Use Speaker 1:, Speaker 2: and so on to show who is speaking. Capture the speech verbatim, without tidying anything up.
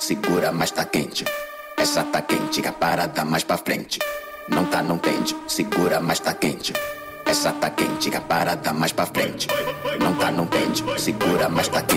Speaker 1: segura, mas tá quente. Essa tá quente, que a parada mais pra frente. Não tá, não tende, segura, mas tá quente. Essa tá quente, que a parada mais pra frente. Não tá, não tende, segura, mas tá quente.